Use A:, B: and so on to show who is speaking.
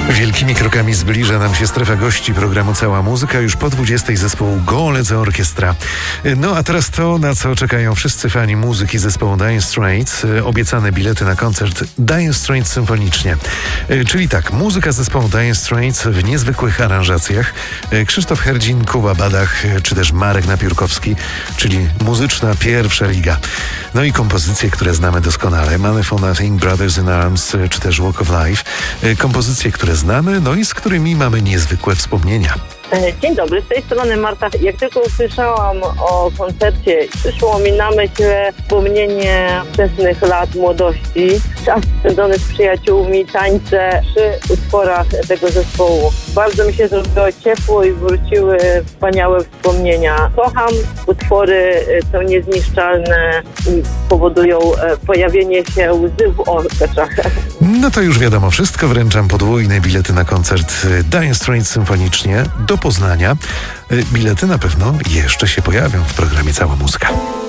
A: Wielkimi krokami zbliża nam się strefa gości programu Cała Muzyka. Już po 20 zespół Golecka Orkiestra. No a teraz to, na co czekają wszyscy fani muzyki zespołu Dire Straits. Obiecane bilety na koncert Dire Straits symfonicznie. Czyli tak, muzyka zespołu Dire Straits w niezwykłych aranżacjach. Krzysztof Herdzin, Kuba Badach, czy też Marek Napiórkowski, czyli muzyczna pierwsza liga. No i kompozycje, które znamy doskonale. Money for Nothing, Brothers in Arms, czy też Walk of Life. Kompozycje, które znamy, no i z którymi mamy niezwykłe wspomnienia.
B: Dzień dobry, z tej strony Marta. Jak tylko usłyszałam o koncercie, przyszło mi na myśl wspomnienie wczesnych lat młodości. Czas spędzony z przyjaciółmi, tańce przy utworach tego zespołu. Bardzo mi się zrobiło ciepło i wróciły wspaniałe wspomnienia. Kocham, utwory są niezniszczalne i powodują pojawienie się łzy w oczach.
A: No to już wiadomo wszystko. Wręczam podwójne bilety na koncert Dire Straits symfonicznie do Poznania. Bilety na pewno jeszcze się pojawią w programie Cała Muzyka.